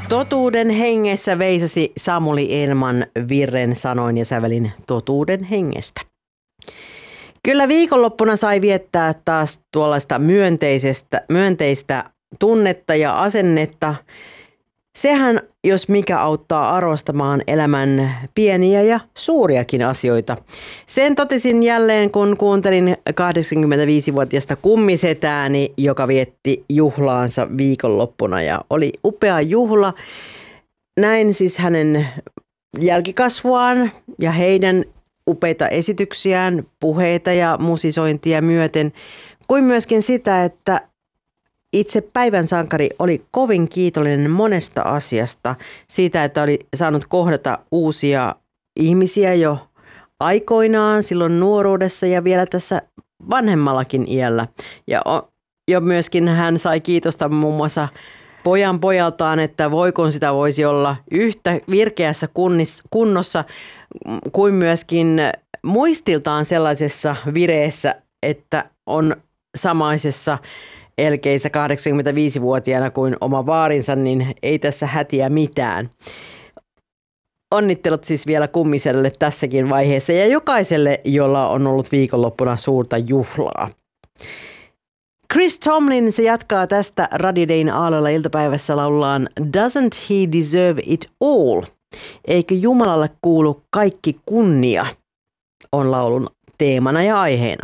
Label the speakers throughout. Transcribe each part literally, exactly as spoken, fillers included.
Speaker 1: Totuuden hengessä veisasi Samuli Elman virren sanoin ja sävelin Totuuden hengestä. Kyllä viikonloppuna sai viettää taas tuollaista myönteisestä, myönteistä tunnetta ja asennetta. Sehän, jos mikä, auttaa arvostamaan elämän pieniä ja suuriakin asioita. Sen totesin jälleen, kun kuuntelin kahdeksankymmentäviisivuotiaasta kummisetääni, joka vietti juhlaansa viikonloppuna ja oli upea juhla. Näin siis hänen jälkikasvuaan ja heidän upeita esityksiään, puheita ja musisointia myöten, kuin myöskin sitä, että itse päivän sankari oli kovin kiitollinen monesta asiasta, siitä, että oli saanut kohdata uusia ihmisiä jo aikoinaan, silloin nuoruudessa ja vielä tässä vanhemmallakin iällä. Ja jo myöskin hän sai kiitosta muun muassa pojan pojaltaan, että voikon sitä voisi olla yhtä virkeässä kunnossa kuin myöskin muistiltaan sellaisessa vireessä, että on samaisessa elkeissä kahdeksankymmentäviisivuotiaana kuin oma vaarinsa, niin ei tässä hätiä mitään. Onnittelut siis vielä kummiselle tässäkin vaiheessa ja jokaiselle, jolla on ollut viikonloppuna suurta juhlaa. Chris Tomlin se jatkaa tästä Radio Dayn aalloilla iltapäivässä laullaan Doesn't he deserve it all? Eikö Jumalalle kuulu kaikki kunnia? On laulun teemana ja aiheena.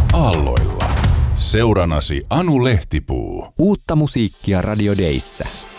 Speaker 2: Aalloilla. Seuranasi Anu Lehtipuu.
Speaker 3: Uutta musiikkia Radio Dayssä.